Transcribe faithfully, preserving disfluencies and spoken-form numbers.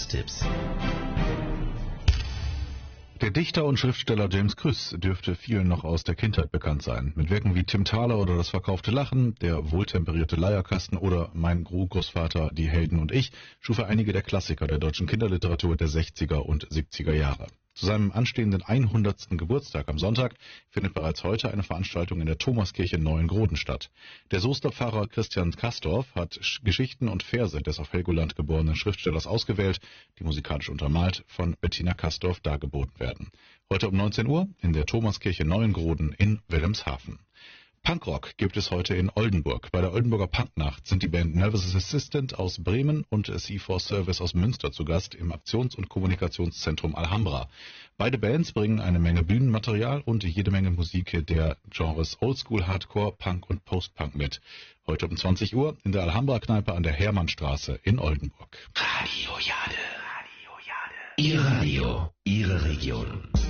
Literaturtipps. Der Dichter und Schriftsteller James Krüss dürfte vielen noch aus der Kindheit bekannt sein. Mit Werken wie Tim Thaler oder Das verkaufte Lachen, Der wohltemperierte Leierkasten oder Mein Urgroßvater, Die Helden und ich schuf er einige der Klassiker der deutschen Kinderliteratur der sechziger und siebziger Jahre. Zu seinem anstehenden hundertsten Geburtstag am Sonntag findet bereits heute eine Veranstaltung in der Thomaskirche Neuengroden statt. Der Soester Pfarrer Christian Kastorf hat Geschichten und Verse des auf Helgoland geborenen Schriftstellers ausgewählt, die musikalisch untermalt von Bettina Kastorf dargeboten werden. Heute um neunzehn Uhr in der Thomaskirche Neuengroden in Wilhelmshaven. Punkrock gibt es heute in Oldenburg. Bei der Oldenburger Punknacht sind die Band Nervous Assistant aus Bremen und C vier Service aus Münster zu Gast im Aktions- und Kommunikationszentrum Alhambra. Beide Bands bringen eine Menge Bühnenmaterial und jede Menge Musik der Genres Oldschool, Hardcore, Punk und Postpunk mit. Heute um zwanzig Uhr in der Alhambra-Kneipe an der Hermannstraße in Oldenburg. Radio Jade. Radio Jade. Ihr Radio, Ihre Region.